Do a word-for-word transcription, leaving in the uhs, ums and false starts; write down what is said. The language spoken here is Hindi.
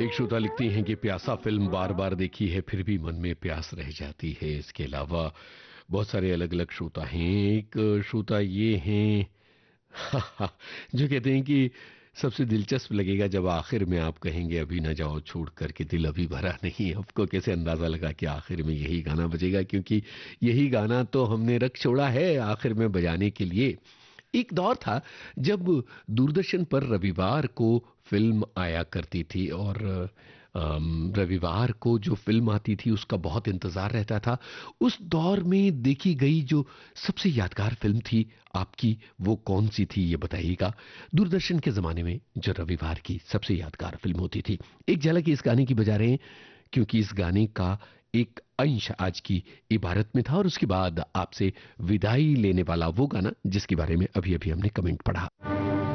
एक श्रोता लिखती हैं कि प्यासा फिल्म बार बार देखी है फिर भी मन में प्यास रह जाती है। इसके अलावा बहुत सारे अलग अलग श्रोता हैं। एक श्रोता ये हैं जो कहते हैं कि सबसे दिलचस्प लगेगा जब आखिर में आप कहेंगे अभी ना जाओ छोड़ करके दिल अभी भरा नहीं। आपको कैसे अंदाजा लगा कि आखिर में यही गाना बजेगा, क्योंकि यही गाना तो हमने रख छोड़ा है आखिर में बजाने के लिए। एक दौर था जब दूरदर्शन पर रविवार को फिल्म आया करती थी और अम, रविवार को जो फिल्म आती थी उसका बहुत इंतजार रहता था। उस दौर में देखी गई जो सबसे यादगार फिल्म थी आपकी, वो कौन सी थी ये बताइएगा। दूरदर्शन के जमाने में जो रविवार की सबसे यादगार फिल्म होती थी। एक झलक इस गाने की बजा रहे हैं क्योंकि इस गाने का एक अंश आज की इबारत में था और उसके बाद आपसे विदाई लेने वाला वो गाना जिसके बारे में अभी अभी हमने कमेंट पढ़ा।